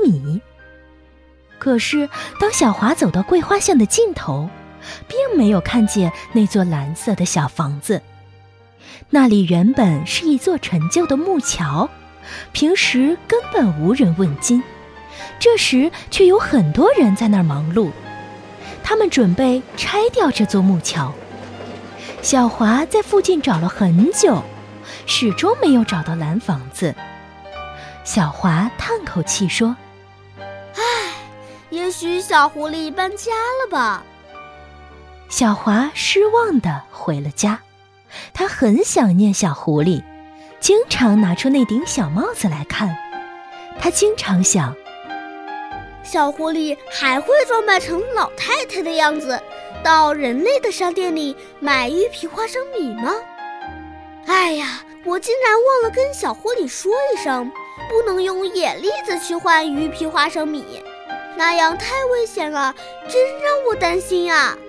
米。可是当小华走到桂花巷的尽头，并没有看见那座蓝色的小房子。那里原本是一座陈旧的木桥，平时根本无人问津，这时却有很多人在那儿忙碌，他们准备拆掉这座木桥。小华在附近找了很久，始终没有找到蓝房子。小华叹口气说： 也许小狐狸搬家了吧。 小华失望地回了家，他很想念小狐狸，经常拿出那顶小帽子来看。他经常想， 小狐狸还会装扮成老太太的样子，到人类的商店里买玉皮花生米吗？哎呀，我竟然忘了跟小狐狸说一声，不能用野栗子去换玉皮花生米，那样太危险了，真让我担心啊。